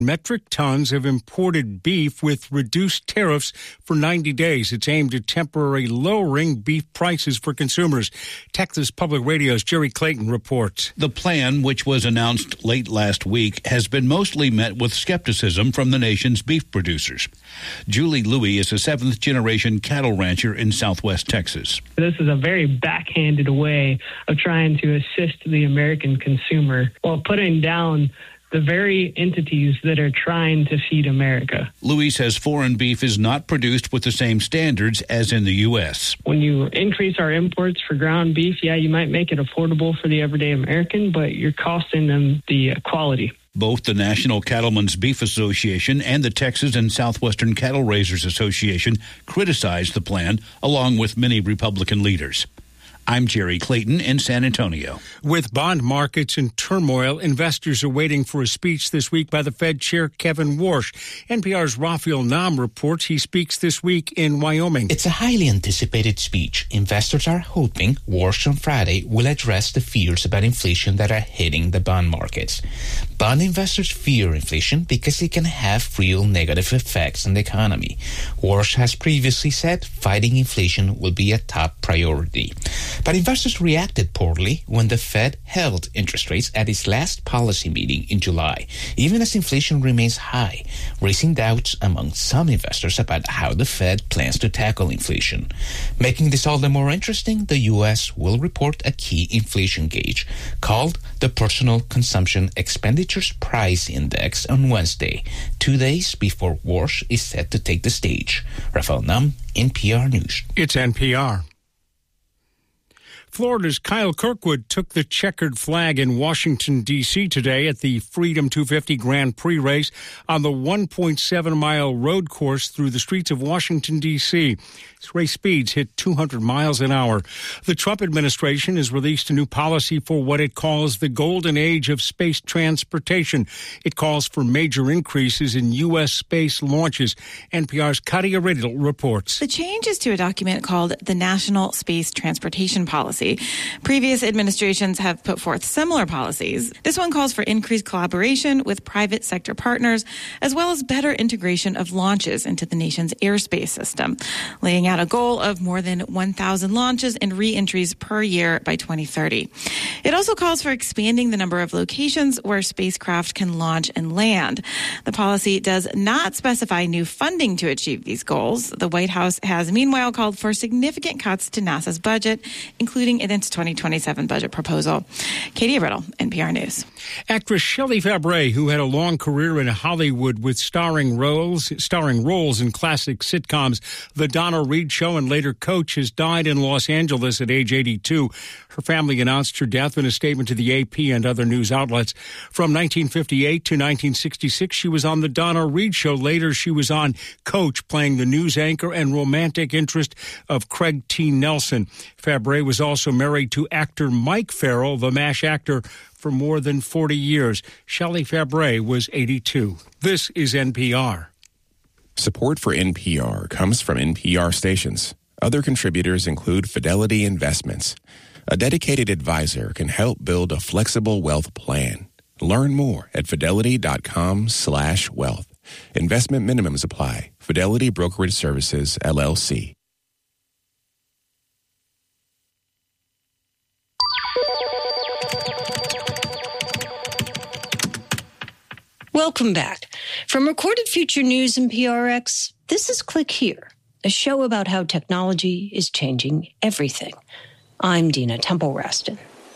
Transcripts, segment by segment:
metric tons of imported beef with reduced tariffs for 90 days. It's aimed at temporarily lowering beef prices for consumers. Texas Public Radio's Jerry Clayton reports. The plan, which was announced late last week, has been mostly met with skepticism from the nation's beef producers. Julie Louie is a seventh-generation cattle rancher in southwest Texas. This is a very backhanded way of trying to assist the American consumer while putting down the very entities that are trying to feed America. Louis says foreign beef is not produced with the same standards as in the U.S. When you increase our imports for ground beef, you might make it affordable for the everyday American, but you're costing them the quality. Both the National Cattlemen's Beef Association and the Texas and Southwestern Cattle Raisers Association criticized the plan, along with many Republican leaders. I'm Jerry Clayton in San Antonio. With bond markets in turmoil, investors are waiting for a speech this week by the Fed Chair Kevin Warsh. NPR's Rafael Nam reports he speaks this week in Wyoming. It's a highly anticipated speech. Investors are hoping Warsh on Friday will address the fears about inflation that are hitting the bond markets. Bond investors fear inflation because it can have real negative effects on the economy. Warsh has previously said fighting inflation will be a top priority. But investors reacted poorly when the Fed held interest rates at its last policy meeting in July, even as inflation remains high, raising doubts among some investors about how the Fed plans to tackle inflation. Making this all the more interesting, the U.S. will report a key inflation gauge called the Personal Consumption Expenditures Price Index on Wednesday, 2 days before Warsh is set to take the stage. Rafael Nam, NPR News. It's NPR. Florida's Kyle Kirkwood took the checkered flag in Washington, D.C. today at the Freedom 250 Grand Prix race on the 1.7-mile road course through the streets of Washington, D.C. This race speeds hit 200 miles an hour. The Trump administration has released a new policy for what it calls the golden age of space transportation. It calls for major increases in U.S. space launches. NPR's Katia Riddle reports. The change is to a document called the National Space Transportation Policy. Previous administrations have put forth similar policies. This one calls for increased collaboration with private sector partners, as well as better integration of launches into the nation's airspace system, laying out a goal of more than 1,000 launches and re-entries per year by 2030. It also calls for expanding the number of locations where spacecraft can launch and land. The policy does not specify new funding to achieve these goals. The White House has meanwhile called for significant cuts to NASA's budget, including in its 2027 budget proposal. Katie Riddle, NPR News. Actress Shelley Fabares, who had a long career in Hollywood with starring roles in classic sitcoms The Donna Reed Show and later Coach, has died in Los Angeles at age 82. Her family announced her death in a statement to the AP and other news outlets. From 1958 to 1966, she was on The Donna Reed Show. Later, she was on Coach, playing the news anchor and romantic interest of Craig T. Nelson. Fabares was also married to actor Mike Farrell, the MASH actor, for more than 40 years. Shelley Fabares was 82. This is NPR. Support for NPR comes from NPR stations. Other contributors include Fidelity Investments. A dedicated advisor can help build a flexible wealth plan. Learn more at fidelity.com/wealth. Investment minimums apply. Fidelity Brokerage Services, LLC. Welcome back. From Recorded Future News and PRX, this is Click Here, a show about how technology is changing everything. I'm Dina Temple-Raston.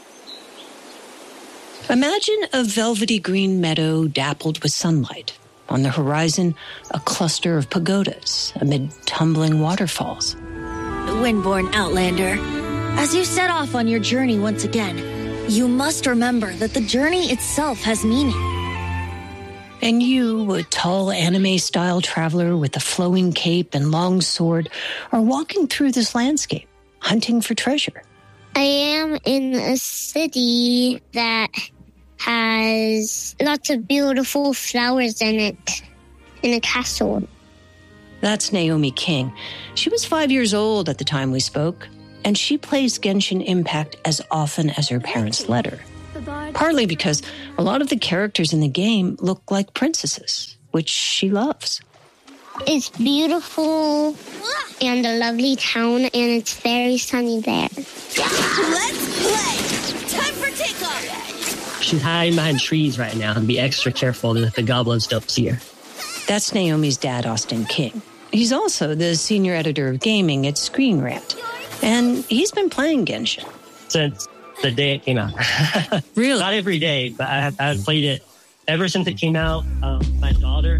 Imagine a velvety green meadow dappled with sunlight. On the horizon, a cluster of pagodas amid tumbling waterfalls. Windborn Outlander, as you set off on your journey once again, you must remember that the journey itself has meaning. And you, a tall anime-style traveler with a flowing cape and long sword, are walking through this landscape, hunting for treasure. I am in a city that has lots of beautiful flowers in it, in a castle. That's Naomi King. She was 5 years old at the time we spoke, and she plays Genshin Impact as often as her parents let her. Partly because a lot of the characters in the game look like princesses, which she loves. It's beautiful and a lovely town, and it's very sunny there. Let's play! Time for takeoff! She's hiding behind trees right now to be extra careful that the goblins don't see her. That's Naomi's dad, Austin King. He's also the senior editor of gaming at Screen Rant, and he's been playing Genshin since the day it came out. Really? Not every day, but I've played it ever since it came out. My daughter.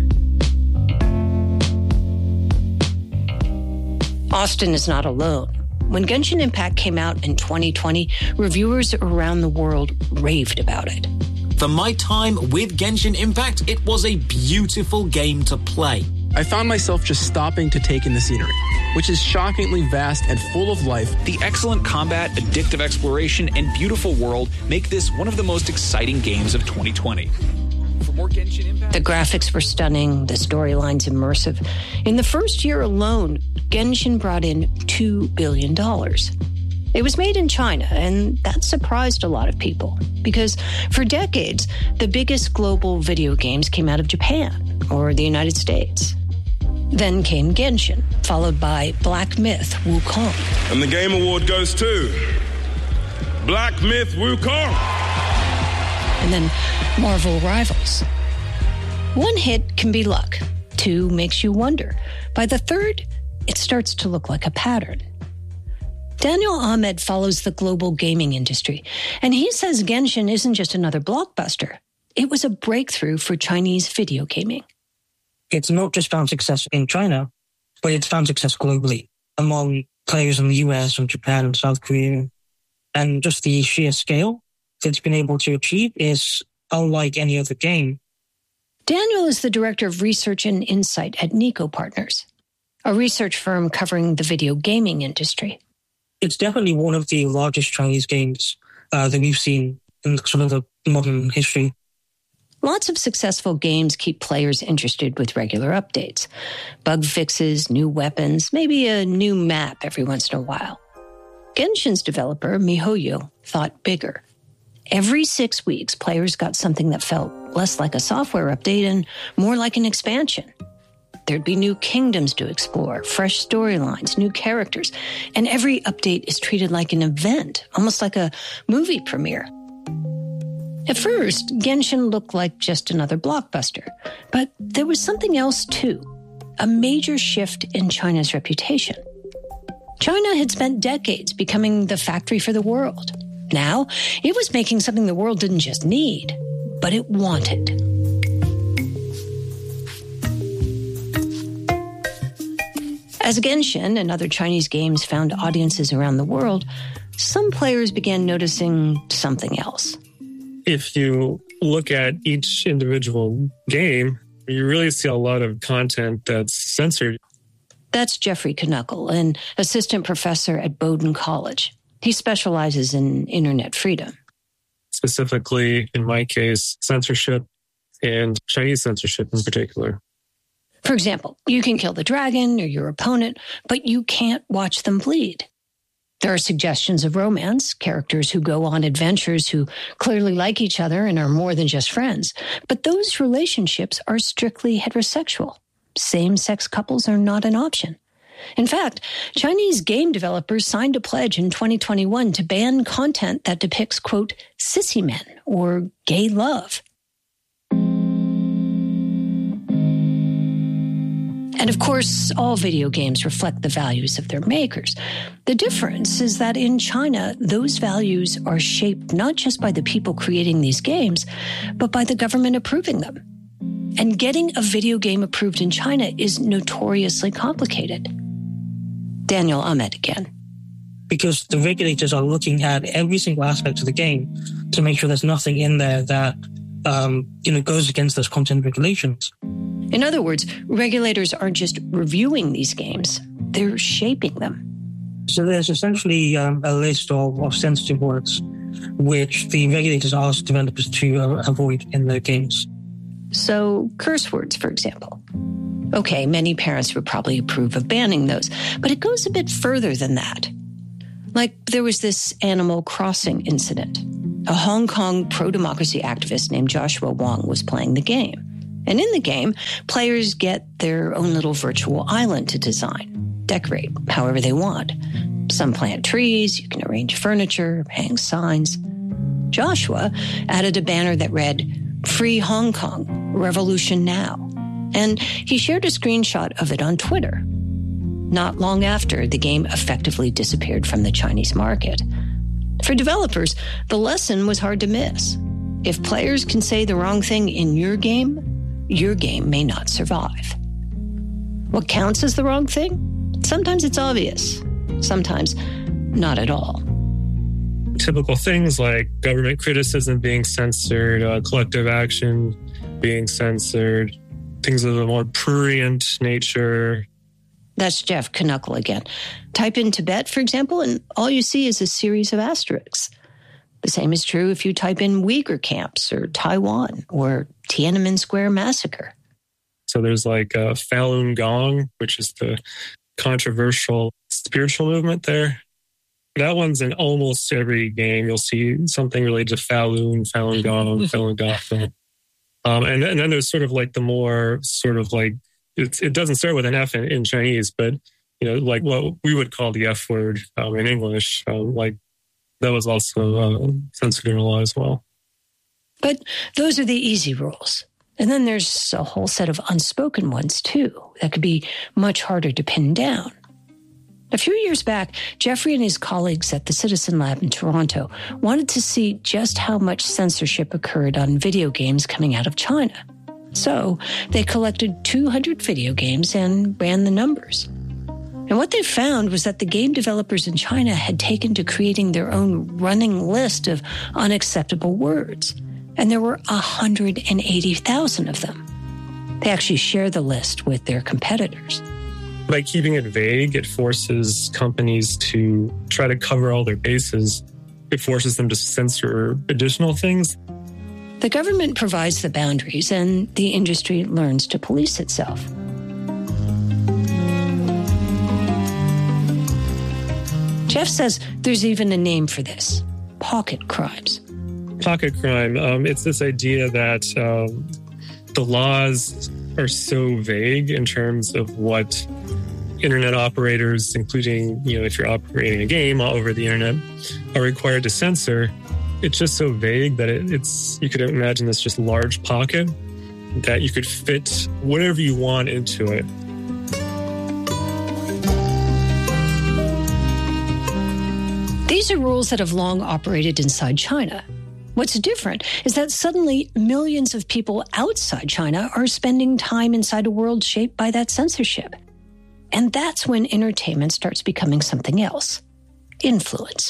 Austin is not alone. When Genshin Impact came out in 2020, reviewers around the world raved about it. For my time with Genshin Impact, it was a beautiful game to play. I found myself just stopping to take in the scenery, which is shockingly vast and full of life. The excellent combat, addictive exploration, and beautiful world make this one of the most exciting games of 2020. For more Genshin Impact, the graphics were stunning, the storyline's immersive. In the first year alone, Genshin brought in $2 billion. It was made in China, and that surprised a lot of people, because for decades, the biggest global video games came out of Japan or the United States. Then came Genshin, followed by Black Myth Wukong. And the Game Award goes to Black Myth Wukong. And then Marvel Rivals. One hit can be luck. Two makes you wonder. By the third, it starts to look like a pattern. Daniel Ahmed follows the global gaming industry, and he says Genshin isn't just another blockbuster. It was a breakthrough for Chinese video gaming. It's not just found success in China, but it's found success globally among players in the US and Japan and South Korea. And just the sheer scale that it's been able to achieve is unlike any other game. Daniel is the director of research and insight at Nico Partners, a research firm covering the video gaming industry. It's definitely one of the largest Chinese games that we've seen in sort of the modern history. Lots of successful games keep players interested with regular updates. Bug fixes, new weapons, maybe a new map every once in a while. Genshin's developer, MiHoYo, thought bigger. Every 6 weeks, players got something that felt less like a software update and more like an expansion. There'd be new kingdoms to explore, fresh storylines, new characters, and every update is treated like an event, almost like a movie premiere. At first, Genshin looked like just another blockbuster, but there was something else too, a major shift in China's reputation. China had spent decades becoming the factory for the world. Now, it was making something the world didn't just need, but it wanted. As Genshin and other Chinese games found audiences around the world, some players began noticing something else. If you look at each individual game, you really see a lot of content that's censored. That's Jeffrey Knuckle, an assistant professor at Bowdoin College. He specializes in internet freedom. Specifically, in my case, censorship and Chinese censorship in particular. For example, you can kill the dragon or your opponent, but you can't watch them bleed. There are suggestions of romance, characters who go on adventures who clearly like each other and are more than just friends. But those relationships are strictly heterosexual. Same-sex couples are not an option. In fact, Chinese game developers signed a pledge in 2021 to ban content that depicts, quote, sissy men or gay love. And of course, all video games reflect the values of their makers. The difference is that in China, those values are shaped not just by the people creating these games, but by the government approving them. And getting a video game approved in China is notoriously complicated. Daniel Ahmed again. Because the regulators are looking at every single aspect of the game to make sure there's nothing in there that goes against those content regulations. In other words, regulators aren't just reviewing these games, they're shaping them. So there's essentially a list of sensitive words which the regulators ask developers to avoid in their games. So curse words, for example. Okay, many parents would probably approve of banning those, but it goes a bit further than that. Like there was this Animal Crossing incident. A Hong Kong pro-democracy activist named Joshua Wong was playing the game. And in the game, players get their own little virtual island to design, decorate however they want. Some plant trees, you can arrange furniture, hang signs. Joshua added a banner that read, "Free Hong Kong, Revolution Now." And he shared a screenshot of it on Twitter. Not long after, the game effectively disappeared from the Chinese market. For developers, the lesson was hard to miss. If players can say the wrong thing in your game may not survive. What counts as the wrong thing? Sometimes it's obvious, sometimes not at all. Typical things like government criticism being censored, collective action being censored, things of a more prurient nature. That's Jeff Knuckle again. Type in Tibet, for example, and all you see is a series of asterisks. The same is true if you type in Uyghur camps or Taiwan or Tiananmen Square massacre. So there's like Falun Gong, which is the controversial spiritual movement there. That one's in almost every game. You'll see something related to Falun Gong, Falun Gong. And then there's sort of like the more sort of like, it doesn't start with an F in Chinese, but, you know, like what we would call the F word in English, like that was also censored in a law as well. But those are the easy rules. And then there's a whole set of unspoken ones, too, that could be much harder to pin down. A few years back, Jeffrey and his colleagues at the Citizen Lab in Toronto wanted to see just how much censorship occurred on video games coming out of China. So they collected 200 video games and ran the numbers. And what they found was that the game developers in China had taken to creating their own running list of unacceptable words. And there were 180,000 of them. They actually share the list with their competitors. By keeping it vague, it forces companies to try to cover all their bases. It forces them to censor additional things. The government provides the boundaries, and the industry learns to police itself. Jeff says there's even a name for this: pocket crimes. Pocket crime, it's this idea that the laws are so vague in terms of what internet operators, including, you know, if you're operating a game all over the internet, are required to censor. It's just so vague that it's you could imagine this just large pocket that you could fit whatever you want into it. These are rules that have long operated inside China. What's different is that suddenly millions of people outside China are spending time inside a world shaped by that censorship. And that's when entertainment starts becoming something else: influence.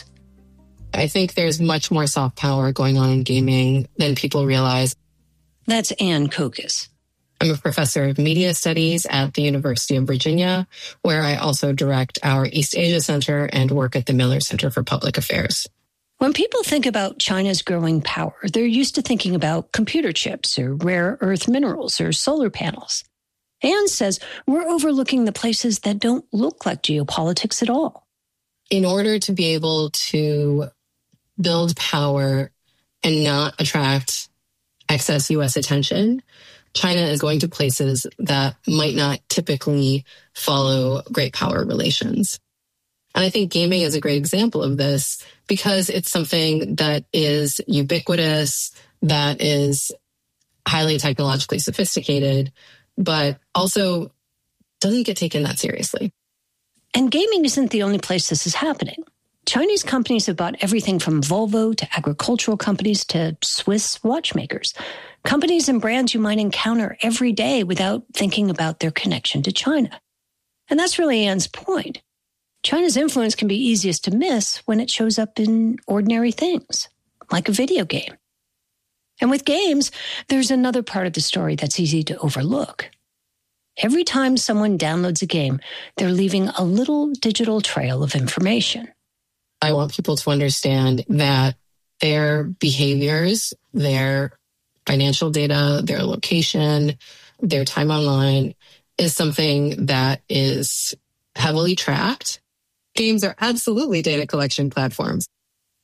I think there's much more soft power going on in gaming than people realize. That's Ann Kokis. I'm a professor of media studies at the University of Virginia, where I also direct our East Asia Center and work at the Miller Center for Public Affairs. When people think about China's growing power, they're used to thinking about computer chips or rare earth minerals or solar panels. Ann says we're overlooking the places that don't look like geopolitics at all. In order to be able to build power and not attract excess U.S. attention, China is going to places that might not typically follow great power relations. And I think gaming is a great example of this because it's something that is ubiquitous, that is highly technologically sophisticated, but also doesn't get taken that seriously. And gaming isn't the only place this is happening. Chinese companies have bought everything from Volvo to agricultural companies to Swiss watchmakers. Companies and brands you might encounter every day without thinking about their connection to China. And that's really Ann's point. China's influence can be easiest to miss when it shows up in ordinary things, like a video game. And with games, there's another part of the story that's easy to overlook. Every time someone downloads a game, they're leaving a little digital trail of information. I want people to understand that their behaviors, their financial data, their location, their time online is something that is heavily tracked. Games are absolutely data collection platforms.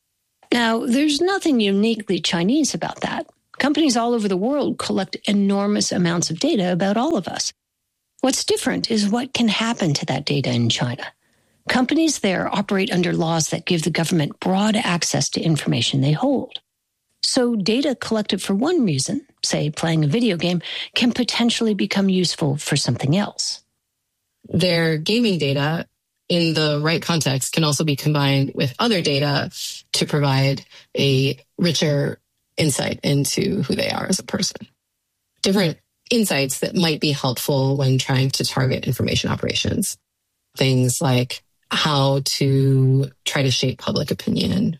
Now, there's nothing uniquely Chinese about that. Companies all over the world collect enormous amounts of data about all of us. What's different is what can happen to that data in China. Companies there operate under laws that give the government broad access to information they hold. So data collected for one reason, say playing a video game, can potentially become useful for something else. Their gaming data, in the right context, can also be combined with other data to provide a richer insight into who they are as a person. Different insights that might be helpful when trying to target information operations. Things like how to try to shape public opinion.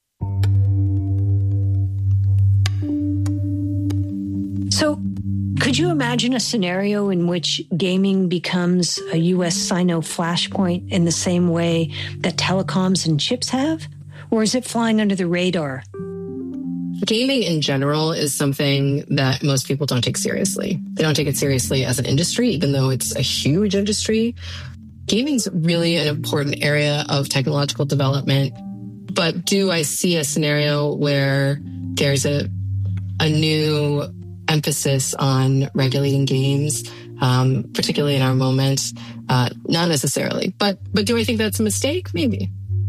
So, could you imagine a scenario in which gaming becomes a U.S. Sino flashpoint in the same way that telecoms and chips have? Or is it flying under the radar? Gaming in general is something that most people don't take seriously. They don't take it seriously as an industry, even though it's a huge industry. Gaming's really an important area of technological development. But do I see a scenario where there's a new emphasis on regulating games, particularly in our moment? Not necessarily. But do I think that's a mistake? Maybe.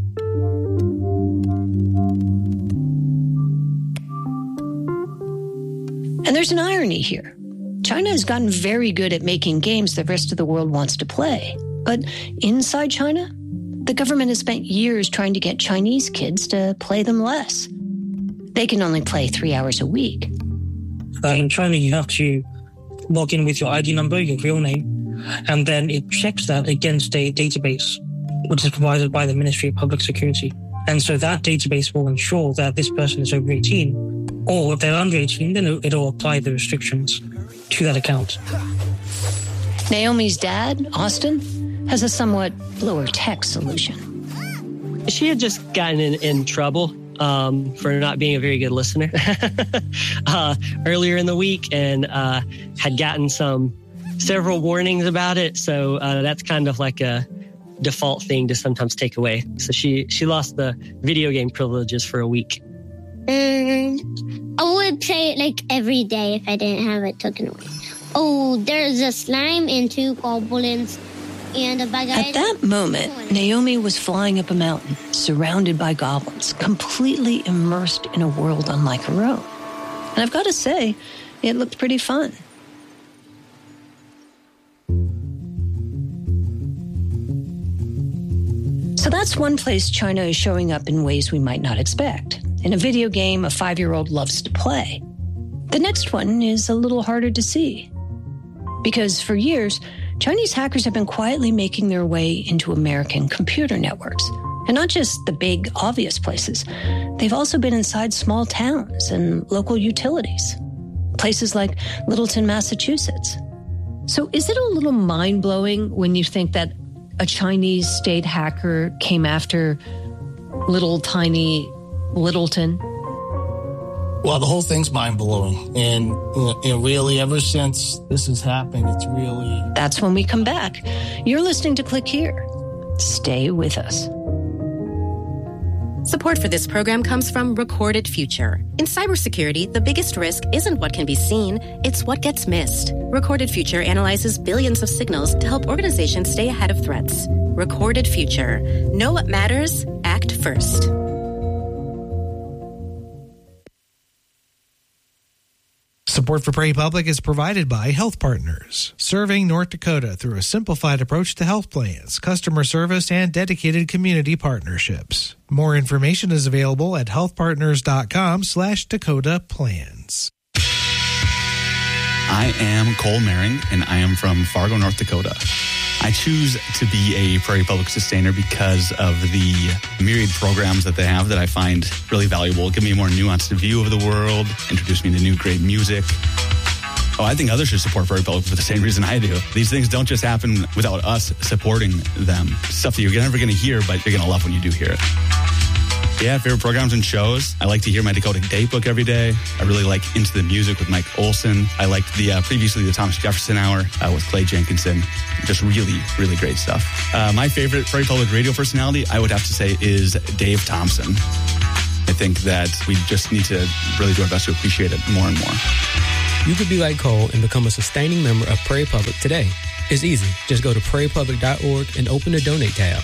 And there's an irony here. China has gotten very good at making games the rest of the world wants to play. But inside China, the government has spent years trying to get Chinese kids to play them less. They can only play 3 hours a week. In China, you have to log in with your ID number, your real name, and then it checks that against a database, which is provided by the Ministry of Public Security. And so that database will ensure that this person is over 18, or if they're under 18, then it'll apply the restrictions to that account. Naomi's dad, Austin, has a somewhat lower-tech solution. She had just gotten in trouble for not being a very good listener earlier in the week, and had gotten several warnings about it. So that's kind of like a default thing to sometimes take away. So she lost the video game privileges for a week. I would play it like every day if I didn't have it taken away. Oh, there's a slime and 2 goblins and a bug. At that moment, Naomi was flying up a mountain, surrounded by goblins, completely immersed in a world unlike her own. And I've got to say, it looked pretty fun. So that's one place China is showing up in ways we might not expect. In a video game a 5-year-old loves to play. The next one is a little harder to see. Because for years, Chinese hackers have been quietly making their way into American computer networks. And not just the big, obvious places. They've also been inside small towns and local utilities. Places like Littleton, Massachusetts. So is it a little mind-blowing when you think that a Chinese state hacker came after little tiny Littleton? Well, the whole thing's mind-blowing. And really, ever since this has happened, it's really... That's when we come back. You're listening to Click Here. Stay with us. Support for this program comes from Recorded Future. In cybersecurity, the biggest risk isn't what can be seen, it's what gets missed. Recorded Future analyzes billions of signals to help organizations stay ahead of threats. Recorded Future. Know what matters, act first. Support for Prairie Public is provided by Health Partners, serving North Dakota through a simplified approach to health plans, customer service, and dedicated community partnerships. More information is available at healthpartners.com/Dakota Plans. I am Cole Maring, and I am from Fargo, North Dakota. I choose to be a Prairie Public sustainer because of the myriad programs that they have that I find really valuable. Give me a more nuanced view of the world, introduce me to new great music. Oh, I think others should support Prairie Public for the same reason I do. These things don't just happen without us supporting them. Stuff that you're never going to hear, but you're going to love when you do hear it. Yeah, favorite programs and shows. I like to hear my Dakota Datebook every day. I really like Into the Music with Mike Olson. I liked previously the Thomas Jefferson Hour with Clay Jenkinson. Just really, really great stuff. My favorite Prairie Public radio personality, I would have to say, is Dave Thompson. I think that we just need to really do our best to appreciate it more and more. You could be like Cole and become a sustaining member of Prairie Public today. It's easy. Just go to prairiepublic.org and open the Donate tab.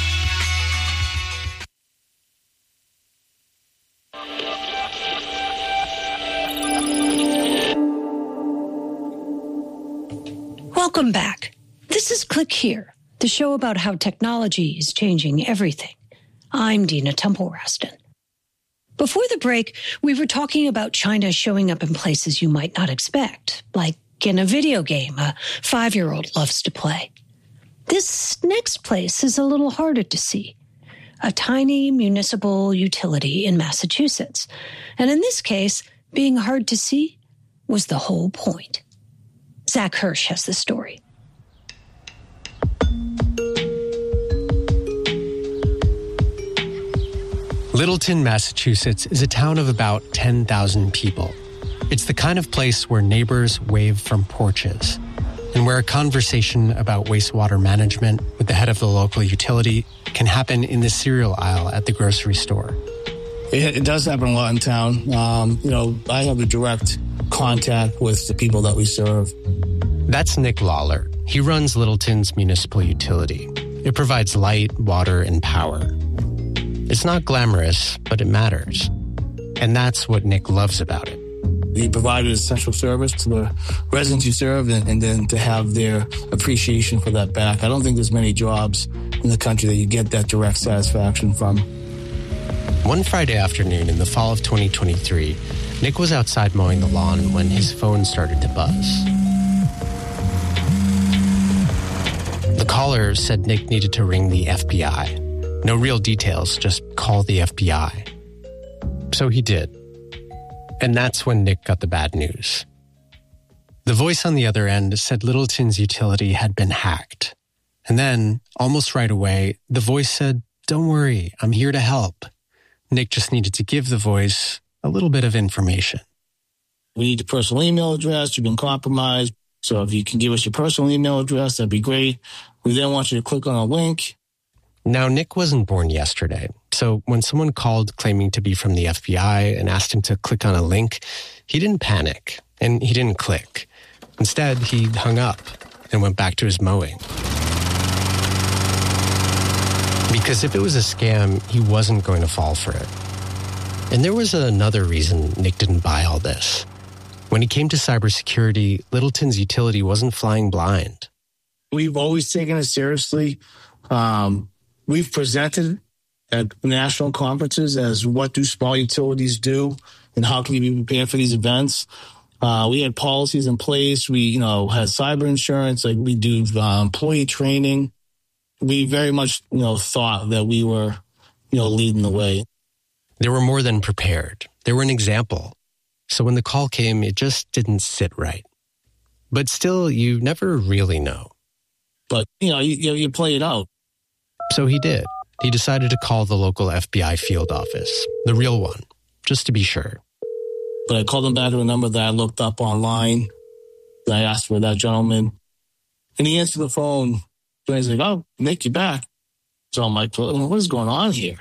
Welcome back. This is Click Here, the show about how technology is changing everything. I'm Dina Temple-Raston. Before the break, we were talking about China showing up in places you might not expect, like in a video game a 5-year-old loves to play. This next place is a little harder to see. A tiny municipal utility in Massachusetts. And in this case, being hard to see was the whole point. Zach Hirsch has the story. Littleton, Massachusetts is a town of about 10,000 people. It's the kind of place where neighbors wave from porches and where a conversation about wastewater management with the head of the local utility can happen in the cereal aisle at the grocery store. It does happen a lot in town. I have a direct contact with the people that we serve. That's Nick Lawler. He runs Littleton's municipal utility. It provides light, water, and power. It's not glamorous, but it matters. And that's what Nick loves about it. He provided essential service to the residents you serve, and then to have their appreciation for that back. I don't think there's many jobs in the country that you get that direct satisfaction from. One Friday afternoon in the fall of 2023, Nick was outside mowing the lawn when his phone started to buzz. The caller said Nick needed to ring the FBI. No real details, just call the FBI. So he did. And that's when Nick got the bad news. The voice on the other end said Littleton's utility had been hacked. And then, almost right away, the voice said, "Don't worry, I'm here to help." Nick just needed to give the voice a little bit of information. We need your personal email address. You've been compromised. So if you can give us your personal email address, that'd be great. We then want you to click on a link. Now, Nick wasn't born yesterday, so when someone called claiming to be from the FBI and asked him to click on a link, he didn't panic, and he didn't click. Instead, he hung up and went back to his mowing. Because if it was a scam, he wasn't going to fall for it. And there was another reason Nick didn't buy all this. When it came to cybersecurity, Littleton's utility wasn't flying blind. We've always taken it seriously. We've presented at national conferences as what do small utilities do and how can you be prepared for these events. We had policies in place. We, had cyber insurance. Like we do employee training. We very much, thought that we were, leading the way. They were more than prepared. They were an example. So when the call came, it just didn't sit right. But still, you never really know. But, you play it out. So he did. He decided to call the local FBI field office, the real one, just to be sure. But I called him back to a number that I looked up online. I asked for that gentleman. And he answered the phone. And he's like, "Oh, Nick, you're back." So I'm like, what is going on here?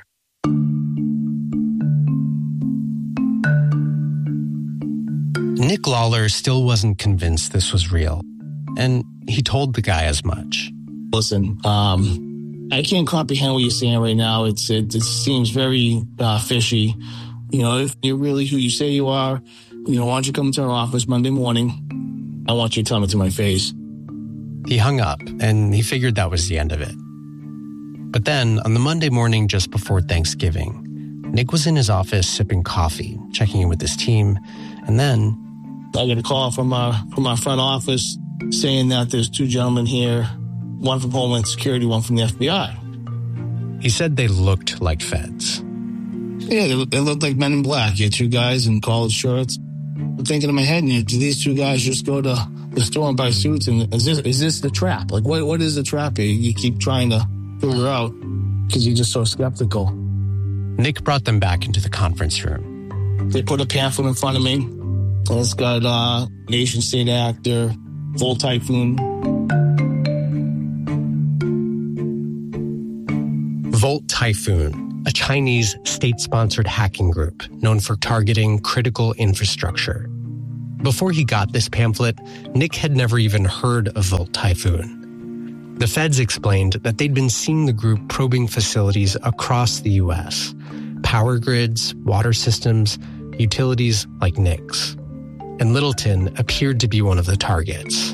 Nick Lawler still wasn't convinced this was real. And he told the guy as much. Listen, I can't comprehend what you're saying right now. It seems very fishy. If you're really who you say you are, why don't you come to our office Monday morning? I want you to tell me to my face. He hung up, and he figured that was the end of it. But then, on the Monday morning just before Thanksgiving, Nick was in his office sipping coffee, checking in with his team, and then I get a call from our front office saying that there's 2 gentlemen here, one from Homeland Security, one from the FBI. He said they looked like feds. Yeah, they looked like men in black. You had 2 guys in collared shirts. I'm thinking in my head, do these 2 guys just go to the store and buy suits? And is this the trap? Like, what is the trap here? You keep trying to figure out because you're just so skeptical. Nick brought them back into the conference room. They put a pamphlet in front of me. And it's got nation state actor, Volt Typhoon. Volt Typhoon. a Chinese state-sponsored hacking group known for targeting critical infrastructure. Before he got this pamphlet, Nick had never even heard of Volt Typhoon. The feds explained that they'd been seeing the group probing facilities across the U.S., power grids, water systems, utilities like Nick's. And Littleton appeared to be one of the targets.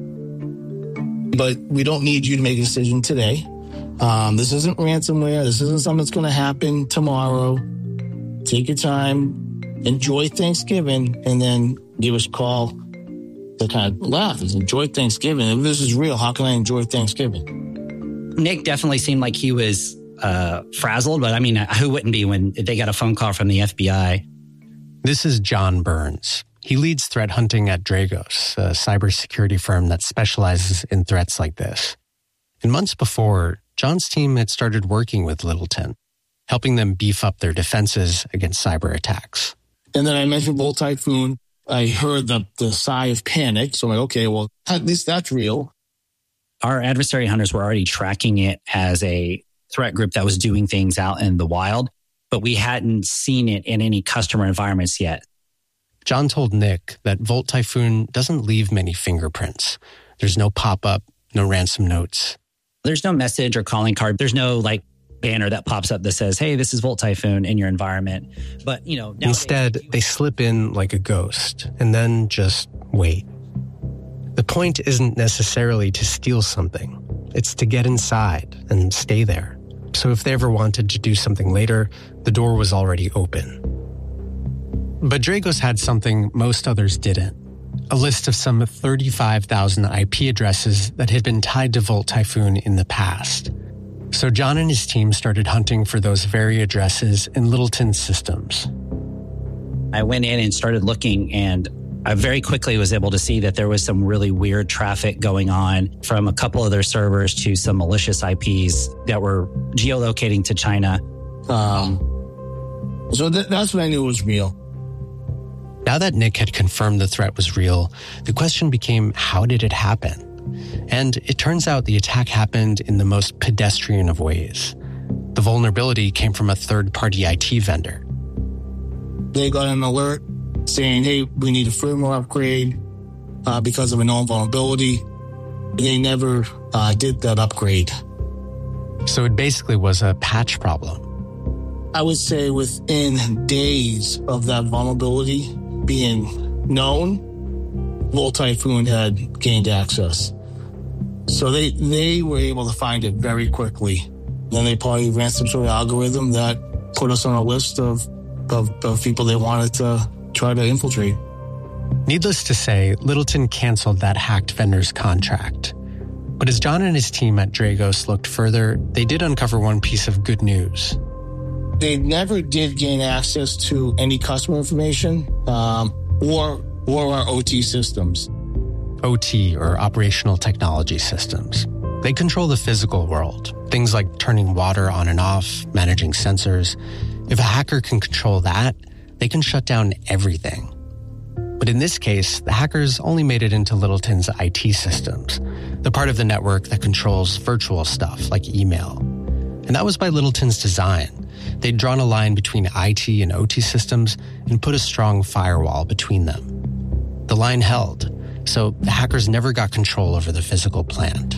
But we don't need you to make a decision today. This isn't ransomware. This isn't something that's going to happen tomorrow. Take your time, enjoy Thanksgiving, and then give us a call. They kind of laugh. Enjoy Thanksgiving. If this is real, how can I enjoy Thanksgiving? Nick definitely seemed like he was frazzled, but I mean, who wouldn't be when they got a phone call from the FBI? This is John Burns. He leads threat hunting at Dragos, a cybersecurity firm that specializes in threats like this. And months before, John's team had started working with Littleton, helping them beef up their defenses against cyber attacks. And then I mentioned Volt Typhoon. I heard the sigh of panic. So I'm like, okay, well, at least that's real. Our adversary hunters were already tracking it as a threat group that was doing things out in the wild, but we hadn't seen it in any customer environments yet. John told Nick that Volt Typhoon doesn't leave many fingerprints. There's no pop-up, no ransom notes. There's no message or calling card. There's no banner that pops up that says, hey, this is Volt Typhoon in your environment. But, instead, they slip in like a ghost and then just wait. The point isn't necessarily to steal something. It's to get inside and stay there. So if they ever wanted to do something later, the door was already open. But Dragos had something most others didn't. A list of some 35,000 IP addresses that had been tied to Volt Typhoon in the past. So John and his team started hunting for those very addresses in Littleton's systems. I went in and started looking, and I very quickly was able to see that there was some really weird traffic going on from a couple of their servers to some malicious IPs that were geolocating to China. So that's when I knew it was real. Now that Nick had confirmed the threat was real, the question became, how did it happen? And it turns out the attack happened in the most pedestrian of ways. The vulnerability came from a third-party IT vendor. They got an alert saying, hey, we need a firmware upgrade because of a known vulnerability. They never did that upgrade. So it basically was a patch problem. I would say within days of that vulnerability being known, Volt Typhoon had gained access. So they were able to find it very quickly. Then they probably ran some sort of algorithm that put us on a list of people they wanted to try to infiltrate. Needless to say, Littleton canceled that hacked vendor's contract. But as John and his team at Dragos looked further, they did uncover one piece of good news. They never did gain access to any customer information or our OT systems. OT, or operational technology systems. They control the physical world, things like turning water on and off, managing sensors. If a hacker can control that, they can shut down everything. But in this case, the hackers only made it into Littleton's IT systems, the part of the network that controls virtual stuff like email. And that was by Littleton's design. They'd drawn a line between IT and OT systems and put a strong firewall between them. The line held, so the hackers never got control over the physical plant.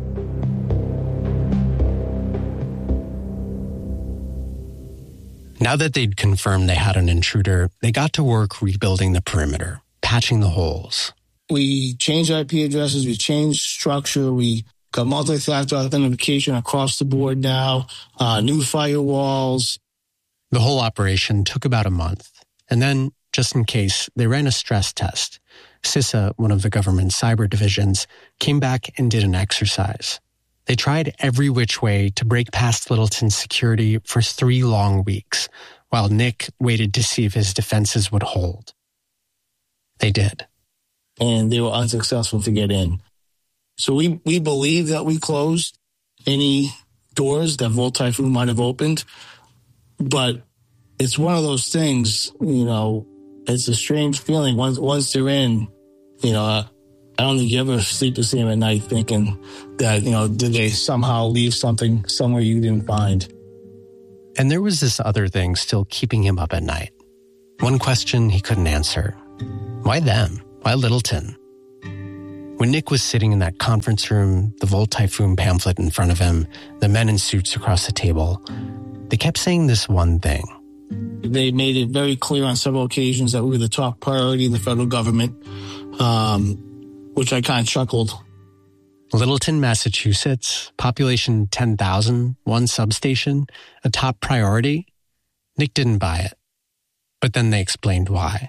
Now that they'd confirmed they had an intruder, they got to work rebuilding the perimeter, patching the holes. We changed IP addresses, we changed structure, we got multi-factor authentication across the board now, new firewalls. The whole operation took about a month. And then, just in case, they ran a stress test. CISA, one of the government's cyber divisions, came back and did an exercise. They tried every which way to break past Littleton's security for 3 long weeks, while Nick waited to see if his defenses would hold. They did. And they were unsuccessful to get in. So we believe that we closed any doors that Volt Typhoon might have opened. But it's one of those things, it's a strange feeling. Once they're in, I don't think you ever sleep the same at night thinking that, did they somehow leave something somewhere you didn't find? And there was this other thing still keeping him up at night. One question he couldn't answer. Why them? Why Littleton? When Nick was sitting in that conference room, the Volt Typhoon pamphlet in front of him, the men in suits across the table, they kept saying this one thing. They made it very clear on several occasions that we were the top priority of the federal government, which I kind of chuckled. Littleton, Massachusetts, population 10,000, one substation, a top priority? Nick didn't buy it. But then they explained why.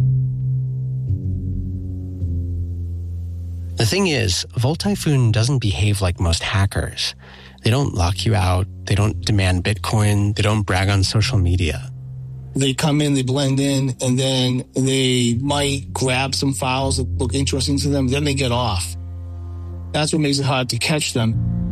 The thing is, Volt Typhoon doesn't behave like most hackers. They don't lock you out. They don't demand Bitcoin. They don't brag on social media. They come in, they blend in, and then they might grab some files that look interesting to them. Then they get off. That's what makes it hard to catch them.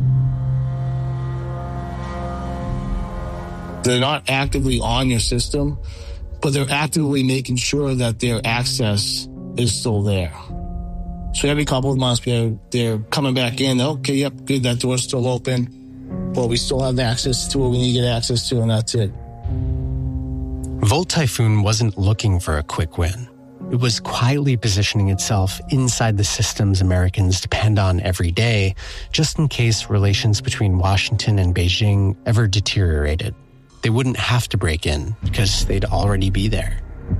They're not actively on your system, but they're actively making sure that their access is still there. So every couple of months, they're coming back in. Okay, yep, good, that door's still open. But we still have access to what we need to get access to, and that's it. Volt Typhoon wasn't looking for a quick win. It was quietly positioning itself inside the systems Americans depend on every day, just in case relations between Washington and Beijing ever deteriorated. They wouldn't have to break in because they'd already be there.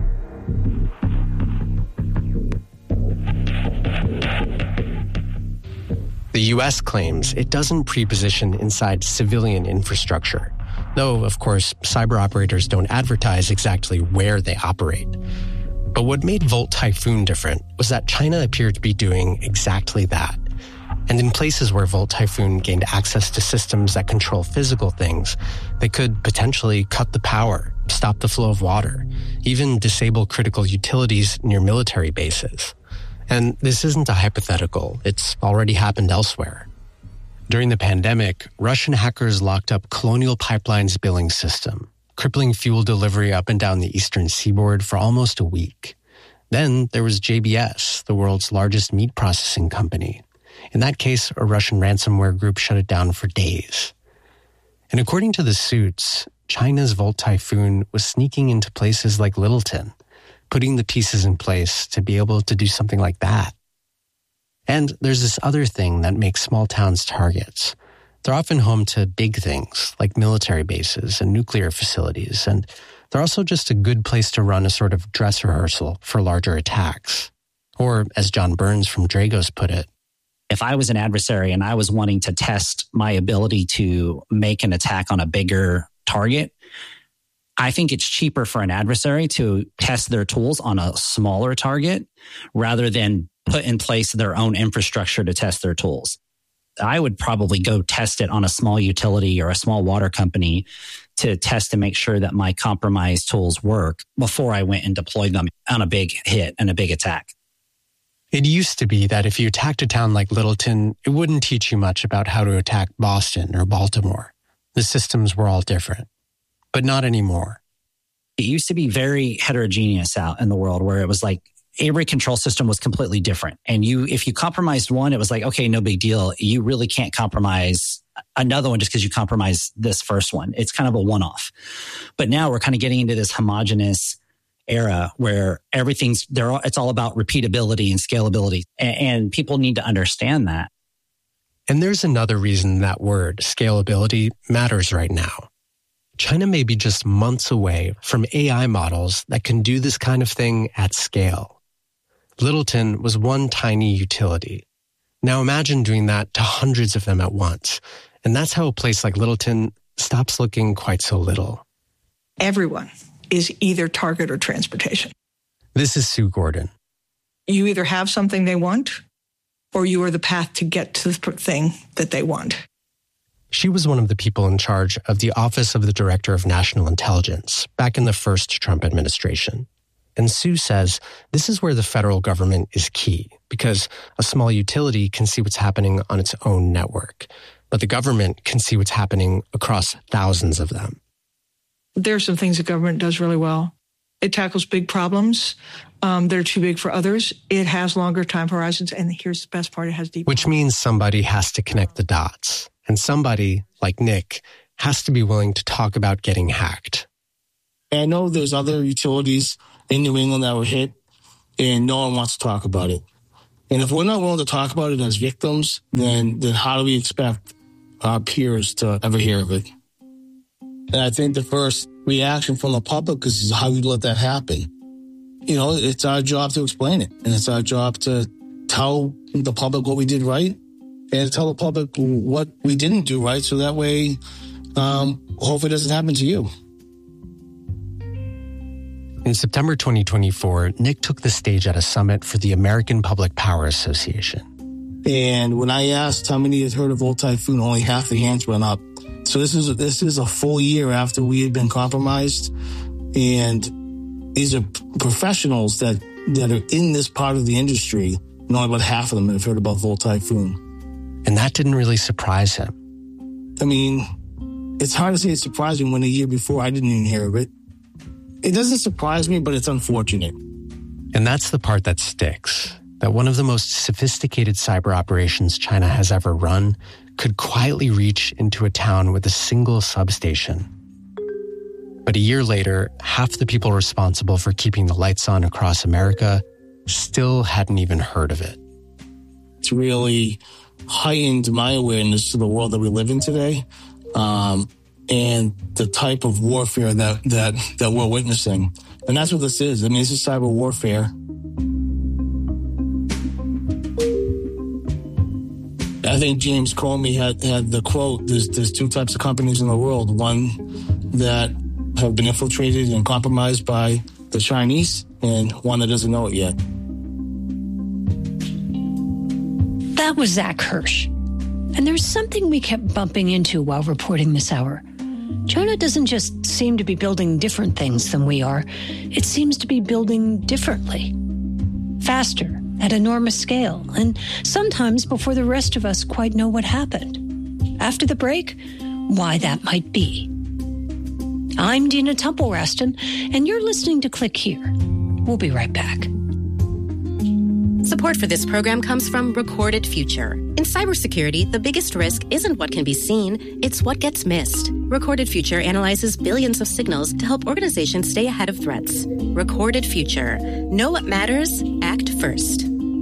The U.S. claims it doesn't pre-position inside civilian infrastructure, though, of course, cyber operators don't advertise exactly where they operate. But what made Volt Typhoon different was that China appeared to be doing exactly that. And in places where Volt Typhoon gained access to systems that control physical things, they could potentially cut the power, stop the flow of water, even disable critical utilities near military bases. And this isn't a hypothetical. It's already happened elsewhere. During the pandemic, Russian hackers locked up Colonial Pipeline's billing system, crippling fuel delivery up and down the eastern seaboard for almost a week. Then there was JBS, the world's largest meat processing company. In that case, a Russian ransomware group shut it down for days. And according to the suits, China's Volt Typhoon was sneaking into places like Littleton, putting the pieces in place to be able to do something like that. And there's this other thing that makes small towns targets. They're often home to big things like military bases and nuclear facilities, and they're also just a good place to run a sort of dress rehearsal for larger attacks. Or, as John Burns from Dragos put it, if I was an adversary and I was wanting to test my ability to make an attack on a bigger target, I think it's cheaper for an adversary to test their tools on a smaller target rather than put in place their own infrastructure to test their tools. I would probably go test it on a small utility or a small water company to test to make sure that my compromised tools work before I went and deployed them on a big hit and a big attack. It used to be that if you attacked a town like Littleton, it wouldn't teach you much about how to attack Boston or Baltimore. The systems were all different. But not anymore. It used to be very heterogeneous out in the world where it was like every control system was completely different. And if you compromised one, it was like, okay, no big deal. You really can't compromise another one just because you compromised this first one. It's kind of a one-off. But now we're kind of getting into this homogenous era where it's all about repeatability and scalability. And people need to understand that. And there's another reason that word, scalability, matters right now. China may be just months away from AI models that can do this kind of thing at scale. Littleton was one tiny utility. Now imagine doing that to hundreds of them at once. And that's how a place like Littleton stops looking quite so little. Everyone is either target or transportation. This is Sue Gordon. You either have something they want, or you are the path to get to the thing that they want. She was one of the people in charge of the Office of the Director of National Intelligence back in the first Trump administration. And Sue says this is where the federal government is key, because a small utility can see what's happening on its own network, but the government can see what's happening across thousands of them. There are some things the government does really well. It tackles big problems. They're too big for others. It has longer time horizons. And here's the best part, it has deep. Which means somebody has to connect the dots. And somebody, like Nick, has to be willing to talk about getting hacked. And I know there's other utilities in New England that were hit, and no one wants to talk about it. And if we're not willing to talk about it as victims, then how do we expect our peers to ever hear of it? And I think the first reaction from the public is how you let that happen. You know, it's our job to explain it, and it's our job to tell the public what we did right and tell the public what we didn't do right, so that way, hopefully it doesn't happen to you. In September 2024, Nick took the stage at a summit for the American Public Power Association. And when I asked how many had heard of Old Typhoon, only half the hands went up. So this is a full year after we had been compromised. And these are professionals that are in this part of the industry, and only about half of them have heard about Volt Typhoon. And that didn't really surprise him. I mean, it's hard to say it's surprising when a year before I didn't even hear of it. It doesn't surprise me, but it's unfortunate. And that's the part that sticks, that one of the most sophisticated cyber operations China has ever run could quietly reach into a town with a single substation. But a year later, half the people responsible for keeping the lights on across America still hadn't even heard of it. It's really heightened my awareness to the world that we live in today. And the type of warfare that we're witnessing. And that's what this is. I mean, this is cyber warfare. I think James Comey had the quote, there's two types of companies in the world. One that have been infiltrated and compromised by the Chinese, and one that doesn't know it yet. That was Zach Hirsch. And there's something we kept bumping into while reporting this hour. China doesn't just seem to be building different things than we are. It seems to be building differently, faster, at enormous scale, and sometimes before the rest of us quite know what happened. After the break, why that might be. I'm Dina Temple-Raston, and you're listening to Click Here. We'll be right back. Support for this program comes from Recorded Future. In cybersecurity, the biggest risk isn't what can be seen, it's what gets missed. Recorded Future analyzes billions of signals to help organizations stay ahead of threats. Recorded Future. Know what matters, act first.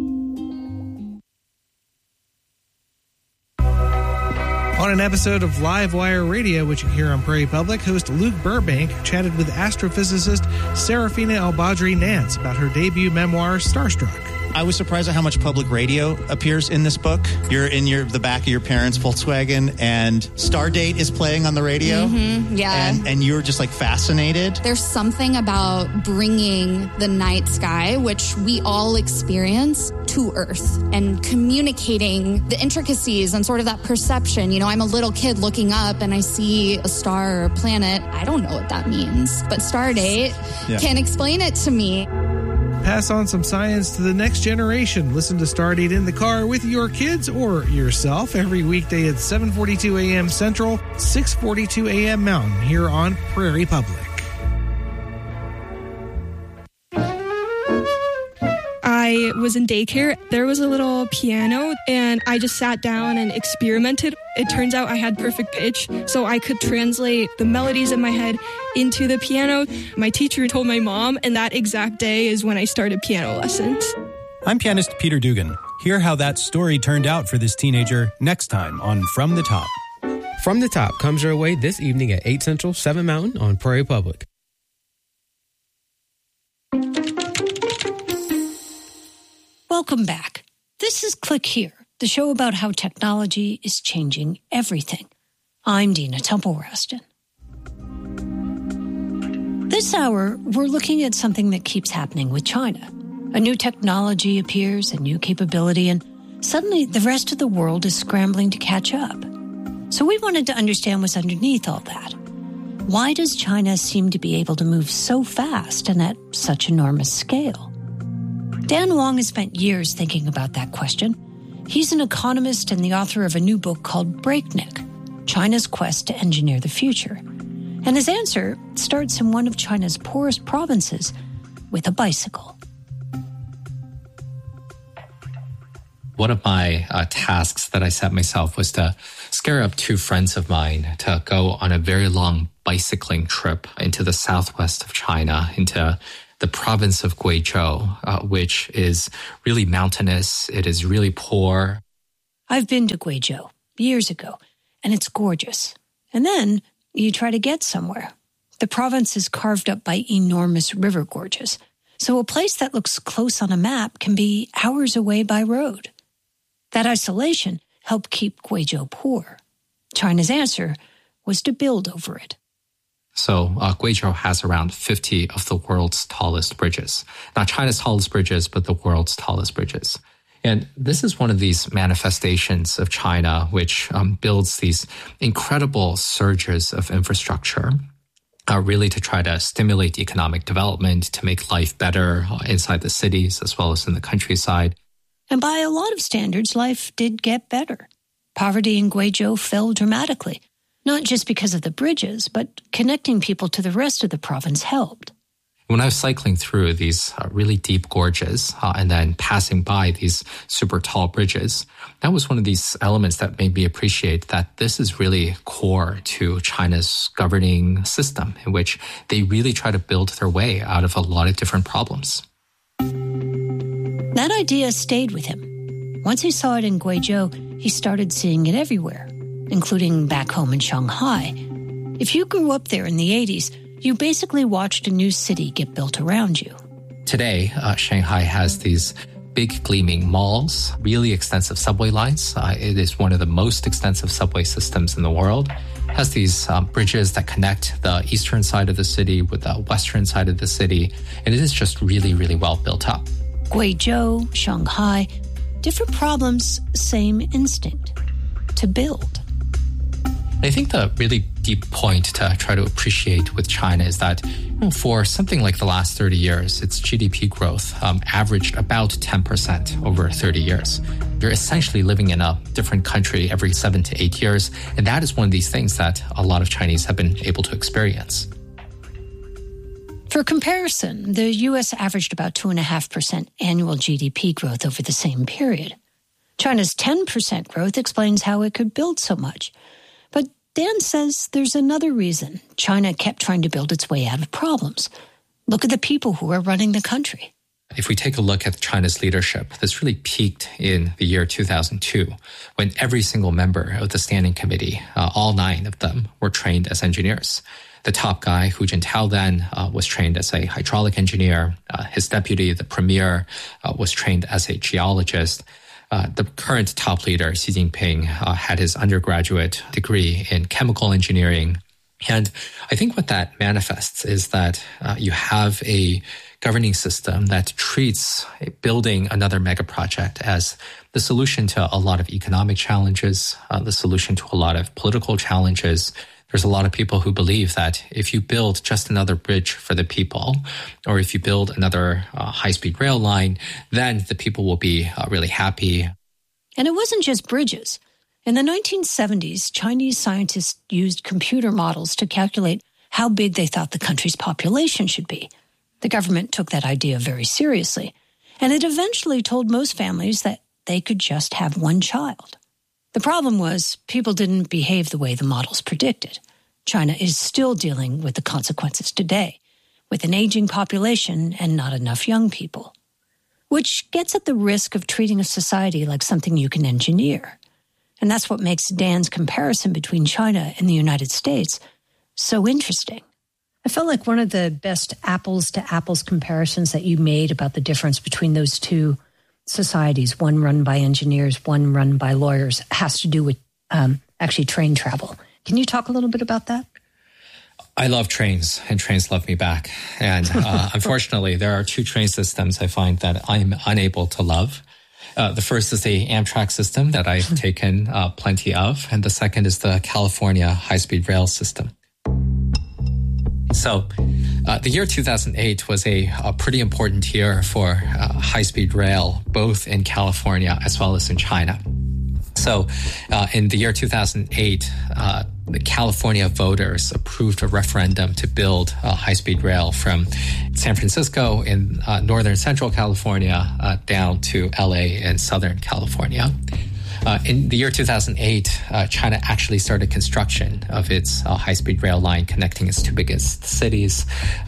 On an episode of Livewire Radio, which you can hear on Prairie Public, host Luke Burbank chatted with astrophysicist Serafina El-Badri Nance about her debut memoir, Starstruck. I was surprised at how much public radio appears in this book. You're in the back of your parents' Volkswagen, and Stardate is playing on the radio. Mm-hmm, yeah. And you're just like fascinated. There's something about bringing the night sky, which we all experience, to Earth and communicating the intricacies and sort of that perception. You know, I'm a little kid looking up and I see a star or a planet. I don't know what that means, but Stardate can explain it to me. Pass on some science to the next generation. Listen to Stardate in the car with your kids or yourself every weekday at 7:42 a.m. Central, 6:42 a.m. Mountain here on Prairie Public. I was in daycare. There was a little piano, and I just sat down and experimented. It turns out I had perfect pitch, so I could translate the melodies in my head into the piano. My teacher told my mom, and that exact day is when I started piano lessons. I'm pianist Peter Dugan. Hear how that story turned out for this teenager next time on From the Top. From the Top comes your way this evening at 8 Central, 7 Mountain on Prairie Public. Welcome back. This is Click Here, the show about how technology is changing everything. I'm Dina Temple-Raston. This hour, we're looking at something that keeps happening with China. A new technology appears, a new capability, and suddenly the rest of the world is scrambling to catch up. So we wanted to understand what's underneath all that. Why does China seem to be able to move so fast and at such enormous scale? Dan Wong has spent years thinking about that question. He's an economist and the author of a new book called Breakneck, China's Quest to Engineer the Future. And his answer starts in one of China's poorest provinces with a bicycle. One of my tasks that I set myself was to scare up 2 friends of mine to go on a very long bicycling trip into the southwest of China, into the province of Guizhou, which is really mountainous. It is really poor. I've been to Guizhou years ago, and it's gorgeous. And then you try to get somewhere. The province is carved up by enormous river gorges. So a place that looks close on a map can be hours away by road. That isolation helped keep Guizhou poor. China's answer was to build over it. So Guizhou has around 50 of the world's tallest bridges. Not China's tallest bridges, but the world's tallest bridges. And this is one of these manifestations of China, which builds these incredible surges of infrastructure, really to try to stimulate economic development, to make life better inside the cities as well as in the countryside. And by a lot of standards, life did get better. Poverty in Guizhou fell dramatically, not just because of the bridges, but connecting people to the rest of the province helped. When I was cycling through these really deep gorges and then passing by these super tall bridges, that was one of these elements that made me appreciate that this is really core to China's governing system, in which they really try to build their way out of a lot of different problems. That idea stayed with him. Once he saw it in Guizhou, he started seeing it everywhere, including back home in Shanghai. If you grew up there in the 80s, you basically watched a new city get built around you. Today, Shanghai has these big gleaming malls, really extensive subway lines. It is one of the most extensive subway systems in the world. It has these bridges that connect the eastern side of the city with the western side of the city. And it is just really, really well built up. Guizhou, Shanghai, different problems, same instinct, to build. I think the really deep point to try to appreciate with China is that for something like the last 30 years, its GDP growth averaged about 10% over 30 years. You're essentially living in a different country every 7 to 8 years, and that is one of these things that a lot of Chinese have been able to experience. For comparison, the U.S. averaged about 2.5% annual GDP growth over the same period. China's 10% growth explains how it could build so much. But Dan says there's another reason China kept trying to build its way out of problems. Look at the people who are running the country. If we take a look at China's leadership, this really peaked in the year 2002, when every single member of the standing committee, all 9 of them, were trained as engineers. The top guy, Hu Jintao, then was trained as a hydraulic engineer. His deputy, the premier, was trained as a geologist. The current top leader, Xi Jinping, had his undergraduate degree in chemical engineering. And I think what that manifests is that you have a governing system that treats building another mega project as the solution to a lot of economic challenges, the solution to a lot of political challenges. There's a lot of people who believe that if you build just another bridge for the people, or if you build another high-speed rail line, then the people will be really happy. And it wasn't just bridges. In the 1970s, Chinese scientists used computer models to calculate how big they thought the country's population should be. The government took that idea very seriously, and it eventually told most families that they could just have one child. The problem was people didn't behave the way the models predicted. China is still dealing with the consequences today, with an aging population and not enough young people, which gets at the risk of treating a society like something you can engineer. And that's what makes Dan's comparison between China and the United States so interesting. I felt like one of the best apples-to-apples comparisons that you made about the difference between those two societies, one run by engineers, one run by lawyers, has to do with actually train travel. Can you talk a little bit about that? I love trains, and trains love me back. And unfortunately, there are 2 train systems I find that I'm unable to love. The first is the Amtrak system that I've taken plenty of, and the second is the California high-speed rail system. So the year 2008 was a pretty important year for high-speed rail, both in California as well as in China. So in the year 2008, the California voters approved a referendum to build high-speed rail from San Francisco in northern central California down to LA in southern California. In the year 2008, China actually started construction of its high-speed rail line connecting its two biggest cities,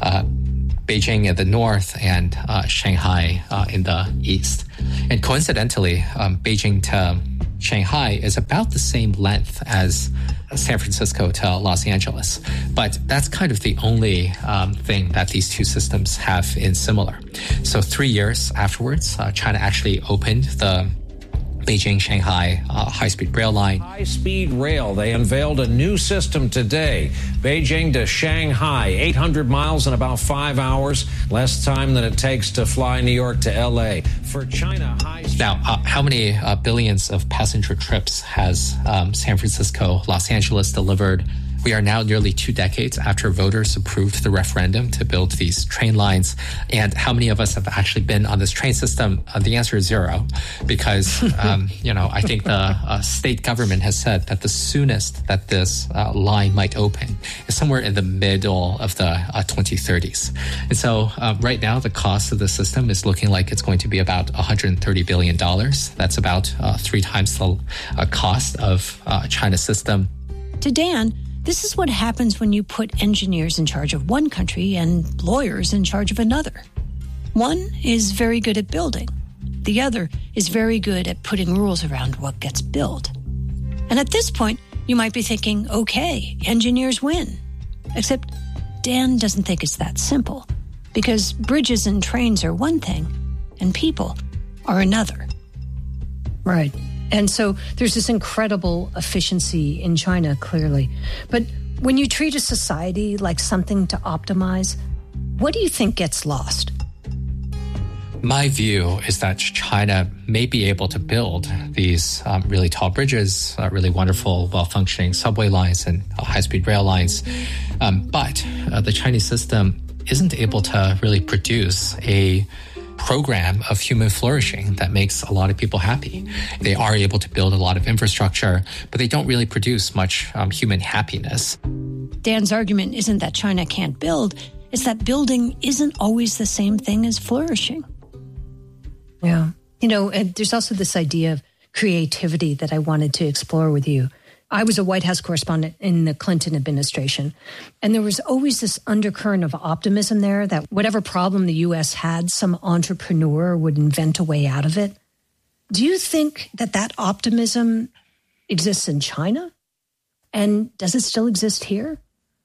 Beijing in the north and Shanghai in the east. And coincidentally, Beijing to Shanghai is about the same length as San Francisco to Los Angeles. But that's kind of the only thing that these two systems have in similar. So 3 years afterwards, China actually opened the Beijing-Shanghai high-speed rail line. High-speed rail. They unveiled a new system today. Beijing to Shanghai, 800 miles in about 5 hours, less time than it takes to fly New York to L.A. For China, Now, how many billions of passenger trips has San Francisco, Los Angeles delivered? We are now nearly 2 decades after voters approved the referendum to build these train lines. And how many of us have actually been on this train system? The answer is 0, because, I think the state government has said that the soonest that this line might open is somewhere in the middle of the 2030s. And so right now, the cost of the system is looking like it's going to be about $130 billion. That's about 3 times the cost of China's system. To Dan, this is what happens when you put engineers in charge of one country and lawyers in charge of another. One is very good at building. The other is very good at putting rules around what gets built. And at this point, you might be thinking, okay, engineers win. Except Dan doesn't think it's that simple, because bridges and trains are one thing, and people are another. Right. And so there's this incredible efficiency in China, clearly. But when you treat a society like something to optimize, what do you think gets lost? My view is that China may be able to build these really tall bridges, really wonderful, well-functioning subway lines and high-speed rail lines. But the Chinese system isn't able to really produce a program of human flourishing that makes a lot of people happy. They are able to build a lot of infrastructure, but they don't really produce much human happiness. Dan's argument isn't that China can't build, it's that building isn't always the same thing as flourishing. Yeah. There's also this idea of creativity that I wanted to explore with you. I was a White House correspondent in the Clinton administration, and there was always this undercurrent of optimism there that whatever problem the U.S. had, some entrepreneur would invent a way out of it. Do you think that optimism exists in China? And does it still exist here?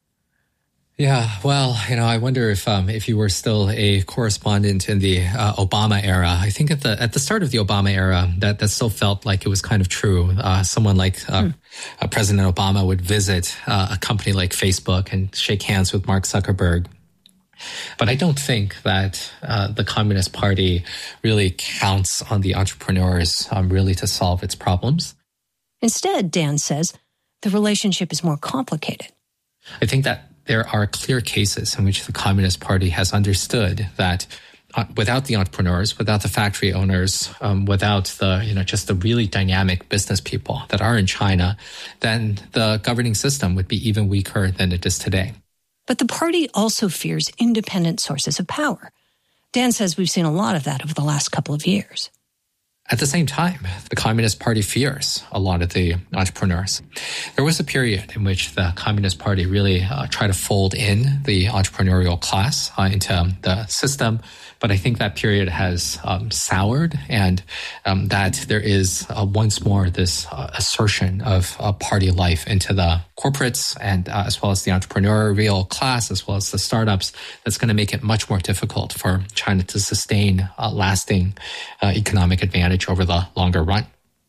Yeah, well, I wonder if you were still a correspondent in the Obama era. I think at the start of the Obama era, that still felt like it was kind of true. Someone like President Obama would visit a company like Facebook and shake hands with Mark Zuckerberg. But I don't think that the Communist Party really counts on the entrepreneurs really to solve its problems. Instead, Dan says, the relationship is more complicated. I think that there are clear cases in which the Communist Party has understood that without the entrepreneurs, without the factory owners, without the, just the really dynamic business people that are in China, then the governing system would be even weaker than it is today. But the party also fears independent sources of power. Dan says we've seen a lot of that over the last couple of years. At the same time, the Communist Party fears a lot of the entrepreneurs. There was a period in which the Communist Party really tried to fold in the entrepreneurial class into the system, but I think that period has soured, and that there is once more this assertion of party life into the corporates and as well as the entrepreneurial class, as well as the startups, that's going to make it much more difficult for China to sustain lasting economic advantage over the longer run.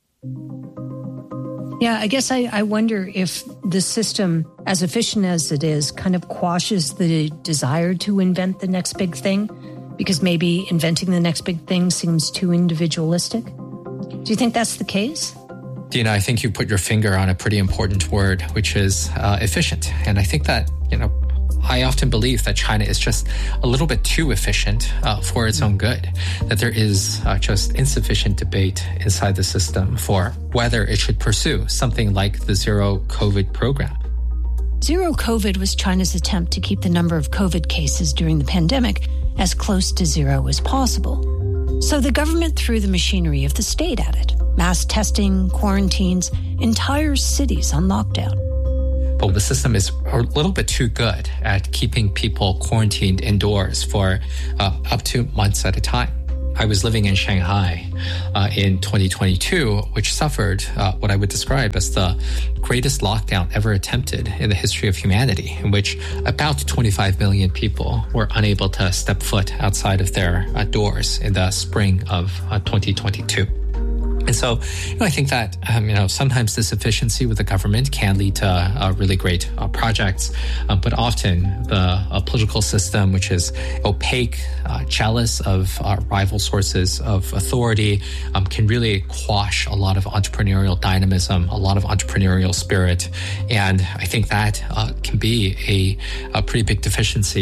Yeah, I guess I wonder if the system, as efficient as it is, kind of quashes the desire to invent the next big thing, because maybe inventing the next big thing seems too individualistic. Do you think that's the case? Dina, I think you put your finger on a pretty important word, which is efficient. And I think that, I often believe that China is just a little bit too efficient for its own good, that there is just insufficient debate inside the system for whether it should pursue something like the zero COVID program. Zero COVID was China's attempt to keep the number of COVID cases during the pandemic as close to zero as possible. So the government threw the machinery of the state at it. Mass testing, quarantines, entire cities on lockdown. But the system is a little bit too good at keeping people quarantined indoors for up to months at a time. I was living in Shanghai in 2022, which suffered what I would describe as the greatest lockdown ever attempted in the history of humanity, in which about 25 million people were unable to step foot outside of their doors in the spring of 2022. And so, I think that, sometimes this efficiency with the government can lead to really great projects, but often the political system, which is opaque, jealous of rival sources of authority, can really quash a lot of entrepreneurial dynamism, a lot of entrepreneurial spirit. And I think that can be a pretty big deficiency